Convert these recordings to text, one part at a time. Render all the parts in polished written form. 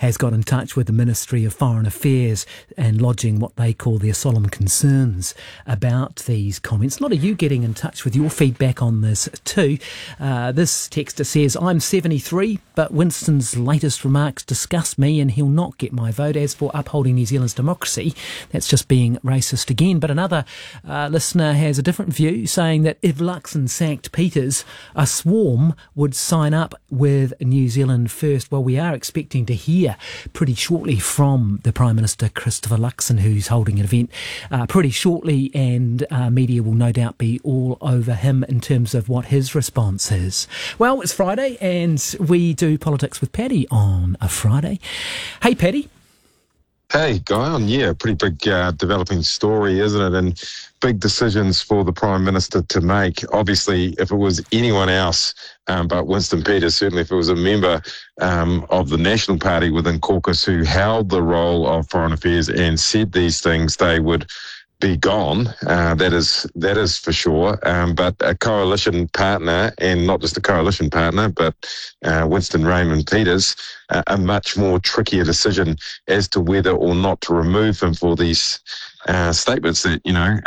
has got in touch with the Ministry of Foreign Affairs and lodging what they call their solemn concerns about these comments. A lot of you getting in touch with your feedback on this too. This texter says, I'm 73, but Winston's latest remarks disgust me and he'll not get my vote. As for upholding New Zealand's democracy, that's just being racist again. But another listener has a different view, saying that if Luxon sacked Peters, a swarm would sign up with New Zealand First. Well, we are expecting to hear pretty shortly from the Prime Minister, Christopher Luxon, who's holding an event pretty shortly, and media will no doubt be all over him in terms of what his response is. Well, it's Friday and we do Politics with Paddy on a Friday. Hey, Paddy. Hey, Guyon, yeah, pretty big developing story, isn't it? And big decisions for the Prime Minister to make. Obviously, if it was anyone else but Winston Peters, certainly if it was a member of the National Party within caucus who held the role of Foreign Affairs and said these things, they would be gone. That is for sure. But a coalition partner, and not just a coalition partner, but Winston Raymond Peters, a much more trickier decision as to whether or not to remove him for these statements that,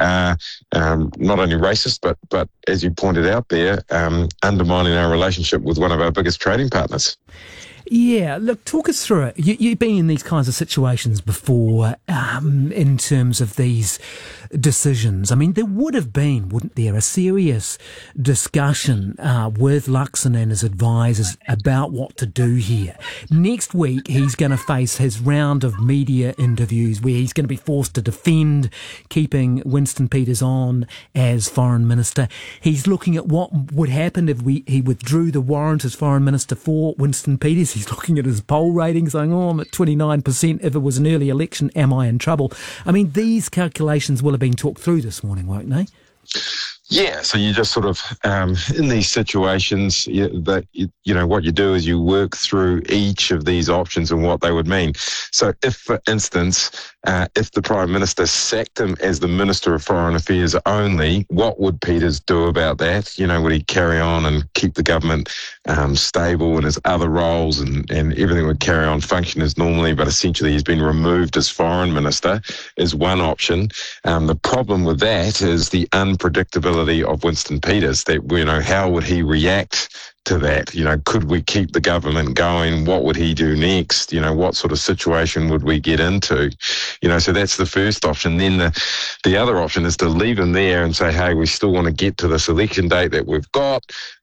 not only racist, but as you pointed out there, undermining our relationship with one of our biggest trading partners. Yeah, look, talk us through it. You've been in these kinds of situations before in terms of these decisions. I mean, there would have been, wouldn't there, a serious discussion with Luxon and his advisors about what to do here. Next week, he's going to face his round of media interviews where he's going to be forced to defend keeping Winston Peters on as Foreign Minister. He's looking at what would happen if he withdrew the warrant as Foreign Minister for Winston Peters. He's looking at his poll rating, saying, I'm at 29%. If it was an early election, am I in trouble? I mean, these calculations will have been talked through this morning, won't they? Yeah, so you just sort of, in these situations, what you do is you work through each of these options and what they would mean. So if, for instance, if the Prime Minister sacked him as the Minister of Foreign Affairs only, what would Peters do about that? Would he carry on and keep the government stable in his other roles and everything would carry on function as normally, but essentially he's been removed as Foreign Minister is one option. The problem with that is the unpredictability of Winston Peters, that, how would he react to that? Could we keep the government going? What would he do next? What sort of situation would we get into? So that's the first option. Then the other option is to leave him there and say, hey, we still want to get to this election date that we've got.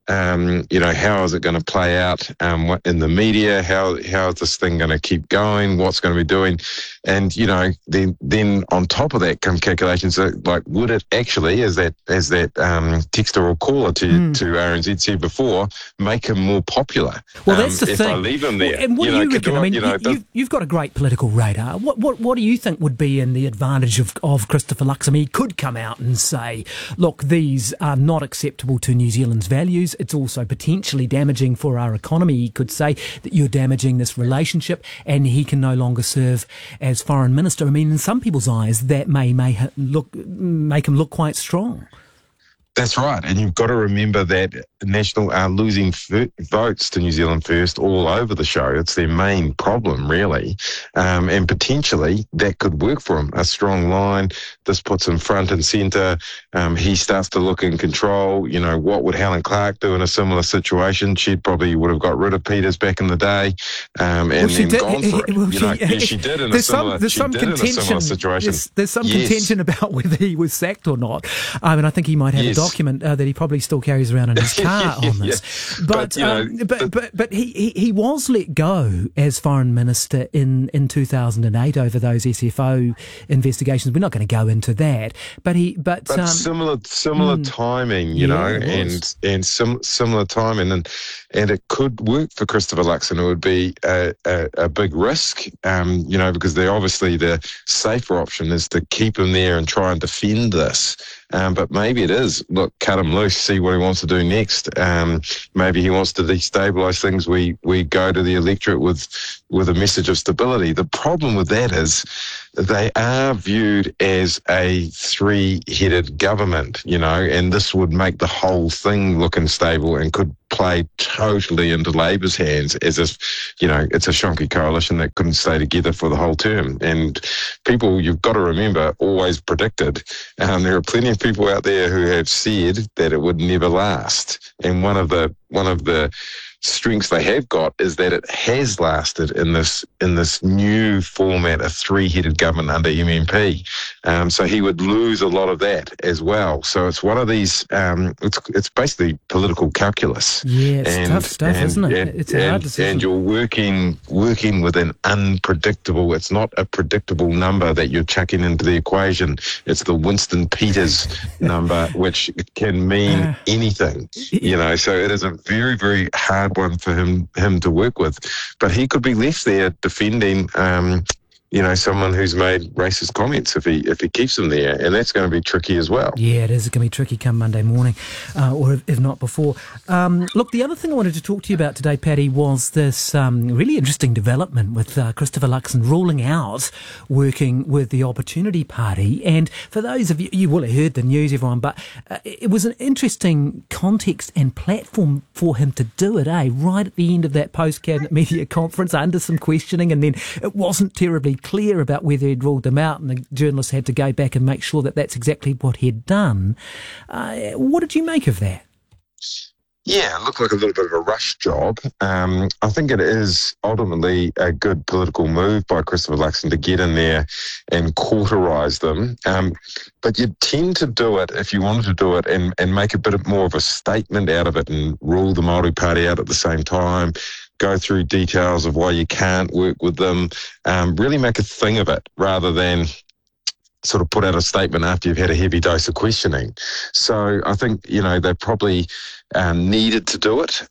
How is it going to play out in the media? How is this thing going to keep going? What's going to be doing? And then on top of that come calculations like, would it actually, as that texter or caller to RNZ said before, make him more popular? Well, that's the if thing. I leave him there. And what do you reckon? I mean, you've got a great political radar. What do you think would be in the advantage of Christopher Luxon? I mean, he could come out and say, look, these are not acceptable to New Zealand's values. It's also potentially damaging for our economy. He could say that you're damaging this relationship and he can no longer serve as Foreign Minister. I mean, in some people's eyes, that may make him look quite strong. That's right. And you've got to remember that National are losing votes to New Zealand First all over the show. It's their main problem, really. And potentially that could work for him. A strong line. This puts him front and centre. He starts to look in control. What would Helen Clark do in a similar situation? She probably would have got rid of Peters back in the day and then gone for it. She did in a similar situation. There's some contention about whether he was sacked or not. I mean, I think he might have a document that he probably still carries around in his car on this. But he was let go as Foreign Minister in 2008 over those SFO investigations. We're not going to go into that. But similar timing, and similar timing, and it could work for Christopher Luxon. It would be a big risk, because the safer option is to keep him there and try and defend this. But maybe it is, look, cut him loose, see what he wants to do next. Maybe he wants to destabilise things. We go to the electorate with a message of stability. The problem with that is they are viewed as a three-headed government, and this would make the whole thing look unstable and could play totally into Labour's hands as if, it's a shonky coalition that couldn't stay together for the whole term. And people, you've got to remember, always predicted. There are plenty of people out there who have said that it would never last. And one of the strengths they have got is that it has lasted in this new format, a three-headed government under MMP. So he would lose a lot of that as well. So it's one of these. It's basically political calculus. Yeah, it's tough stuff, isn't it? It's a hard decision. And you're working with an unpredictable. It's not a predictable number that you're chucking into the equation. It's the Winston Peters number, which can mean anything. So it is a very, very hard one for him to work with, but he could be left there defending someone who's made racist comments if he keeps them there, and that's going to be tricky as well. Yeah, it is going to be tricky come Monday morning, or if not before. Look, the other thing I wanted to talk to you about today, Paddy, was this really interesting development with Christopher Luxon ruling out working with the Opportunity Party. And for those of you will have heard the news, everyone, but it was an interesting context and platform for him to do it, right at the end of that post-cabinet media conference under some questioning, and then it wasn't terribly clear about whether he'd ruled them out, and the journalists had to go back and make sure that that's exactly what he'd done. What did you make of that? Yeah, it looked like a little bit of a rush job. I think it is ultimately a good political move by Christopher Luxon to get in there and cauterise them. But you tend to do it, if you wanted to do it, and make a bit more of a statement out of it and rule the Māori Party out at the same time, go through details of why you can't work with them, really make a thing of it rather than sort of put out a statement after you've had a heavy dose of questioning. So I think, they probably needed to do it.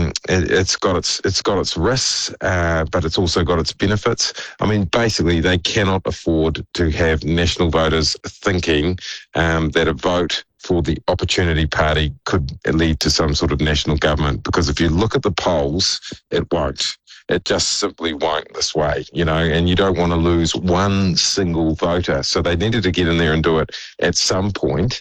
It's got its risks, but it's also got its benefits. I mean, basically, they cannot afford to have national voters thinking that a vote for the Opportunity Party could lead to some sort of national government, because if you look at the polls, it won't. It just simply won't this way, and you don't want to lose one single voter. So they needed to get in there and do it at some point.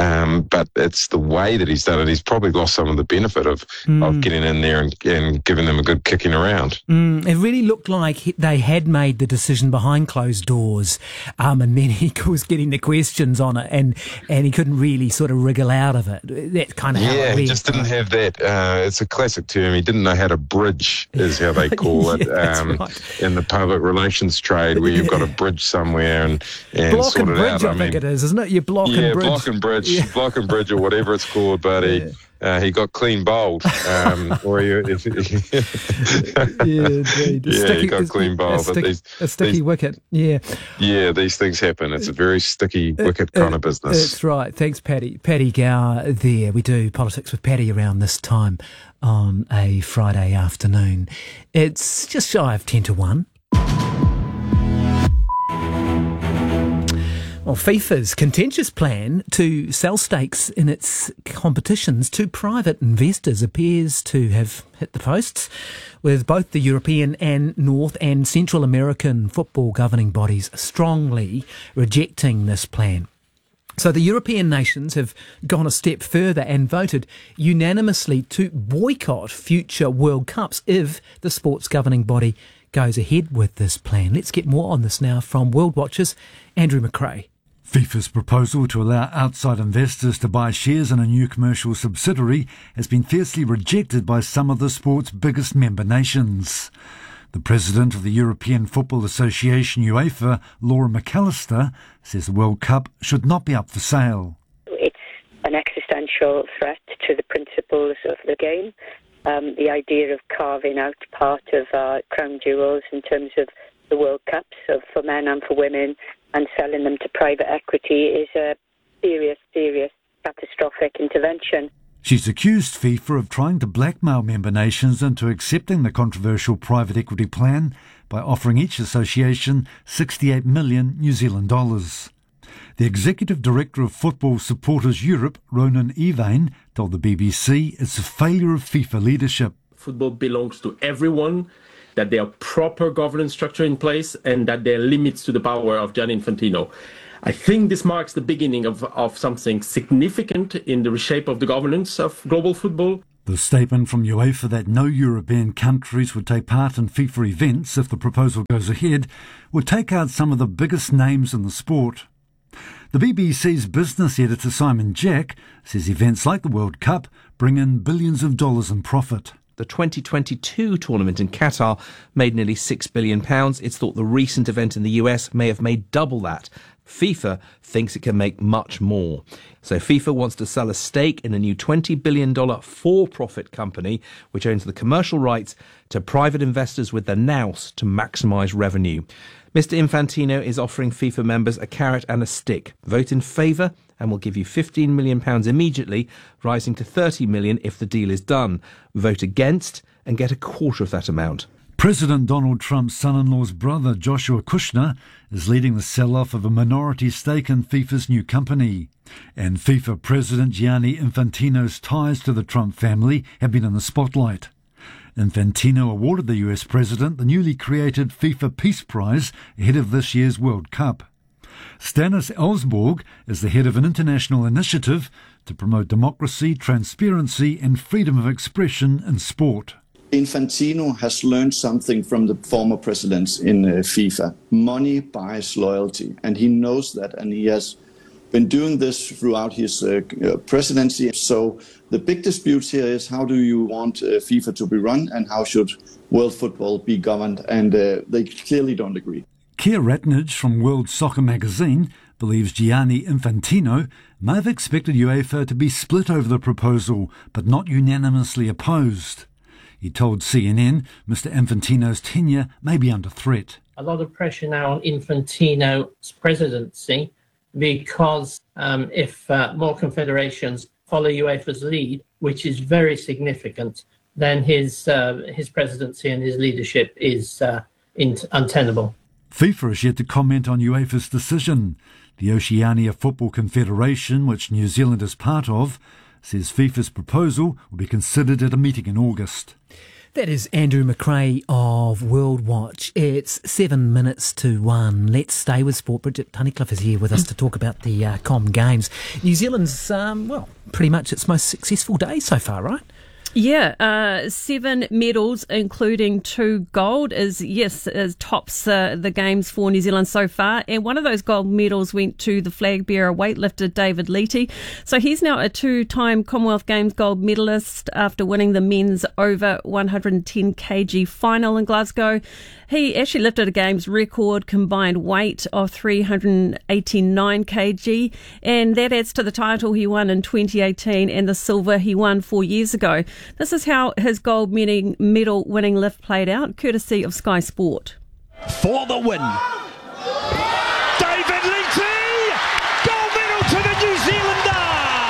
But it's the way that he's done it. He's probably lost some of the benefit of getting in there and giving them a good kicking around. It really looked like they had made the decision behind closed doors, and then he was getting the questions on it, and he couldn't really sort of wriggle out of it. That's kind of how it he just didn't have that. It's a classic term. He didn't know how to bridge, is how they call it, right. in the public relations trade, where you've got to bridge somewhere and block sort and it bridge, out. I think it is, isn't it? You block and bridge. Block and bridge, block and bridge, or whatever it's called. But he got clean bowled, or he got clean bowled. A sticky wicket, yeah. Yeah, these things happen. It's a very sticky wicket kind of business. That's right. Thanks, Paddy. Paddy Gower there. We do Politics with Paddy around this time on a Friday afternoon. It's just shy of 10 to 1. Well, FIFA's contentious plan to sell stakes in its competitions to private investors appears to have hit the posts, with both the European and North and Central American football governing bodies strongly rejecting this plan. So the European nations have gone a step further and voted unanimously to boycott future World Cups if the sports governing body goes ahead with this plan. Let's get more on this now from World Watch's Andrew McRae. FIFA's proposal to allow outside investors to buy shares in a new commercial subsidiary has been fiercely rejected by some of the sport's biggest member nations. The president of the European Football Association, UEFA, Laura McAllister, says the World Cup should not be up for sale. It's an existential threat to the principles of the game. The idea of carving out part of our crown jewels in terms of the World Cups for men and for women and selling them to private equity is a serious, catastrophic intervention. She's accused FIFA of trying to blackmail member nations into accepting the controversial private equity plan by offering each association 68 million New Zealand dollars. The Executive Director of Football Supporters Europe, Ronan Evane, told the BBC it's a failure of FIFA leadership. Football belongs to everyone. that there are proper governance structure in place, and that there are limits to the power of Gianni Infantino. I think this marks the beginning of something significant in the reshape of the governance of global football. The statement from UEFA that no European countries would take part in FIFA events if the proposal goes ahead would take out some of the biggest names in the sport. The BBC's business editor Simon Jack says events like the World Cup bring in billions of dollars in profit. The 2022 tournament in Qatar made nearly £6 billion. It's thought the recent event in the US may have made double that. FIFA thinks it can make much more. So FIFA wants to sell a stake in a new $20 billion for-profit company, which owns the commercial rights to private investors with the nous to maximise revenue. Mr. Infantino is offering FIFA members a carrot and a stick. Vote in favour and we'll give you £15 million immediately, rising to $30 million if the deal is done. Vote against and get a quarter of that amount. President Donald Trump's son-in-law's brother, Joshua Kushner, is leading the sell-off of a minority stake in FIFA's new company. And FIFA President Gianni Infantino's ties to the Trump family have been in the spotlight. Infantino awarded the US president the newly created FIFA Peace Prize ahead of this year's World Cup. Stanis Ellsborg is the head of an international initiative to promote democracy, transparency and freedom of expression in sport. Infantino has learned something from the former presidents in FIFA. Money buys loyalty, and he knows that, and he has been doing this throughout his presidency. So the big disputes here is how do you want FIFA to be run and how should world football be governed, and they clearly don't agree. Keir Ratnage from World Soccer magazine believes Gianni Infantino may have expected UEFA to be split over the proposal, but not unanimously opposed. He told CNN Mr. Infantino's tenure may be under threat. A lot of pressure now on Infantino's presidency because if more confederations follow UEFA's lead, which is very significant, then his presidency and his leadership is untenable. FIFA is yet to comment on UEFA's decision. The Oceania Football Confederation, which New Zealand is part of, says FIFA's proposal will be considered at a meeting in August. That is Andrew McRae of World Watch. It's 7 minutes to 1. Let's stay with sport. Bridget Tunnicliffe is here with us to talk about the Com Games. New Zealand's, pretty much its most successful day so far, right? Yeah, 7 medals, including 2 gold, tops the games for New Zealand so far. And one of those gold medals went to the flag bearer weightlifter David Leite. So he's now a 2-time Commonwealth Games gold medalist after winning the men's over 110 kg final in Glasgow. He actually lifted a Games record combined weight of 389 kg, and that adds to the title he won in 2018 and the silver he won 4 years ago. This is how his gold medal winning lift played out, courtesy of Sky Sport. For the win, David Leite, gold medal to the New Zealander.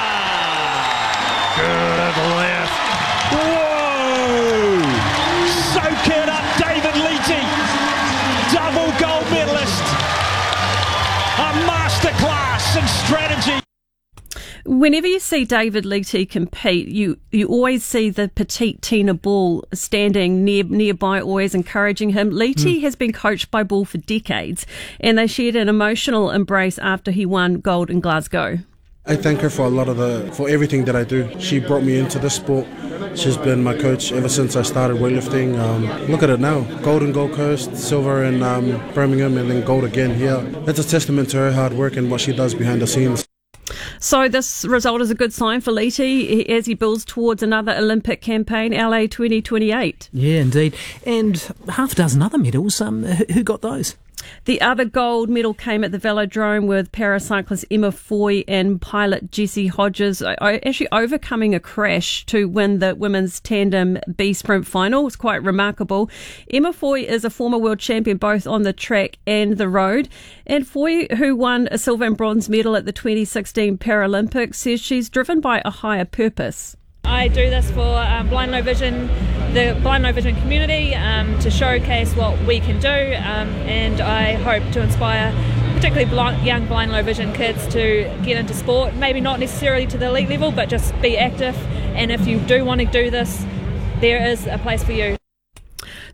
Good lift. Whoa! Soak it up, David Leite. Double gold medalist. A masterclass in strategy. Whenever you see David Leite compete, you always see the petite Tina Ball standing nearby, always encouraging him. Leite has been coached by Ball for decades, and they shared an emotional embrace after he won gold in Glasgow. I thank her for for everything that I do. She brought me into this sport. She's been my coach ever since I started weightlifting. Look at it now. Gold in Gold Coast, silver in Birmingham, and then gold again here. That's a testament to her hard work and what she does behind the scenes. So this result is a good sign for Leite as he builds towards another Olympic campaign, LA 2028. Yeah, indeed. And half a dozen other medals. Who got those? The other gold medal came at the Velodrome with paracyclist Emma Foy and pilot Jessie Hodges actually overcoming a crash to win the women's tandem B sprint final. It's quite remarkable. Emma Foy is a former world champion both on the track and the road. And Foy, who won a silver and bronze medal at the 2016 Paralympics, says she's driven by a higher purpose. I do this for the blind low vision community to showcase what we can do, and I hope to inspire particularly young blind low vision kids to get into sport, maybe not necessarily to the elite level, but just be active. And if you do want to do this, there is a place for you.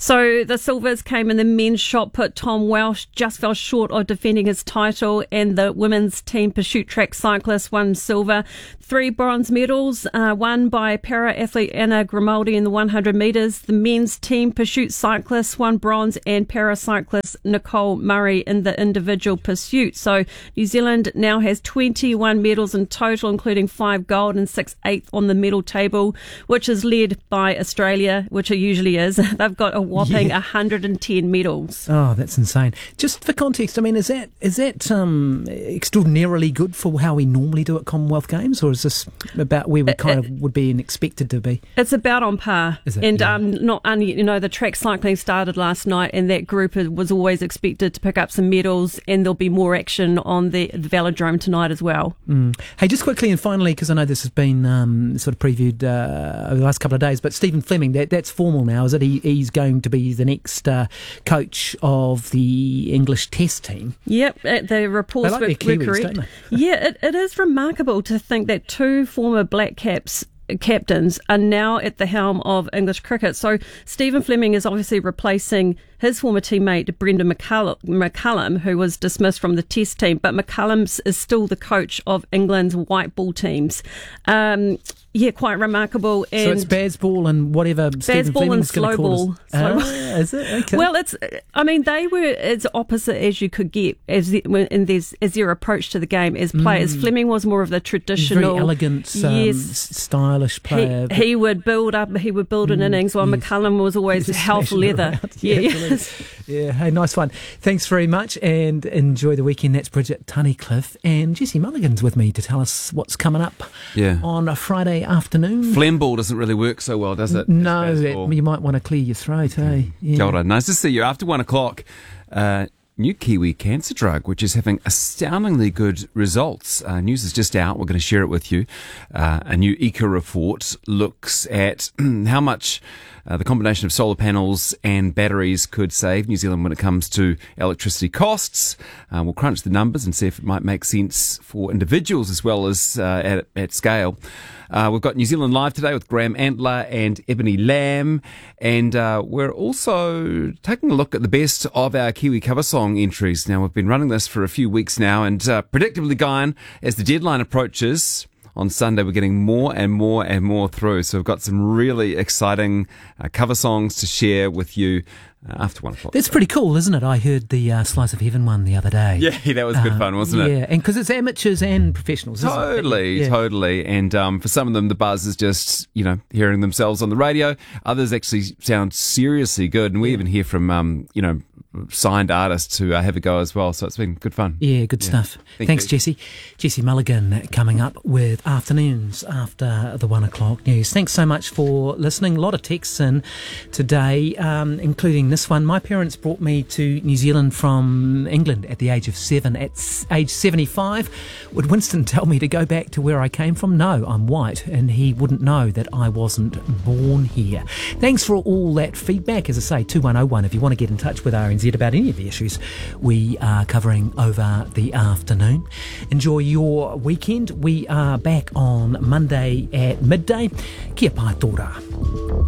So the silvers came in the men's shot put. Tom Welsh just fell short of defending his title, and the women's team pursuit track cyclist won silver. 3 bronze medals, won by para-athlete Anna Grimaldi in the 100 metres. The men's team pursuit cyclist won bronze, and paracyclist Nicole Murray in the individual pursuit. So New Zealand now has 21 medals in total, including 5 gold and 6 eighth on the medal table, which is led by Australia, which it usually is. They've got a whopping 110 medals. Oh, that's insane. Just for context, I mean, is that extraordinarily good for how we normally do at Commonwealth Games, or is this about where we kind of would be expected to be? It's about on par. Is it? And Yeah. not only, the track cycling started last night, and that group was always expected to pick up some medals, and there'll be more action on the velodrome tonight as well. Hey, just quickly and finally, because I know this has been sort of previewed over the last couple of days, but Stephen Fleming, that's formal now, is it? He's going to be the next coach of the English Test team. Yep, the reports They like their were Kiwis, correct. don't Yeah, it is remarkable to think that 2 former Black Caps captains are now at the helm of English cricket. So Stephen Fleming is obviously replacing his former teammate Brendan McCullum, who was dismissed from the Test team, but McCullum is still the coach of England's white ball teams. Quite remarkable. And so it's Bazball and whatever Stephen Bazball and Fleming's going to call Slowball. us. Is it? Okay. Well, they were as opposite as you could get as their approach to the game as players. Fleming was more of the traditional, very elegant, stylish player. He would build an innings, while McCullum was always health leather. Yeah, hey, nice one. Thanks very much, and enjoy the weekend. That's Bridget Tunnicliffe, and Jesse Mulligan's with me to tell us what's coming up on a Friday afternoon. Flemball doesn't really work so well, does it? No, you might want to clear your throat, eh? Yeah. Kia ora. Nice to see you. After 1 o'clock, new Kiwi cancer drug, which is having astoundingly good results. News is just out. We're going to share it with you. A new ECA report looks at how much the combination of solar panels and batteries could save New Zealand when it comes to electricity costs. We'll crunch the numbers and see if it might make sense for individuals as well as at scale. We've got New Zealand Live today with Graham Antler and Ebony Lamb, and we're also taking a look at the best of our Kiwi cover song entries. Now, we've been running this for a few weeks now, and predictably, Guyan, as the deadline approaches on Sunday, we're getting more and more and more through. So we've got some really exciting cover songs to share with you after 1 o'clock. That's pretty cool, isn't it? I heard the Slice of Heaven one the other day. Yeah, that was good fun, wasn't it? Yeah, and because it's amateurs and professionals, isn't it? Totally. And for some of them, the buzz is just, hearing themselves on the radio. Others actually sound seriously good. And we even hear from, signed artists who have a go as well. So it's been good fun. Yeah, good stuff. Thanks, Jesse. Jesse Mulligan coming up with Afternoons after the 1 o'clock news. Thanks so much for listening. A lot of texts in today, including this one. My parents brought me to New Zealand from England at the age of 7. At age 75, would Winston tell me to go back to where I came from? No, I'm white, and he wouldn't know that I wasn't born here. Thanks for all that feedback. As I say, 2101 if you want to get in touch with RNZ about any of the issues we are covering over the afternoon. Enjoy your weekend. We are back on Monday at midday. Kia pai tōra.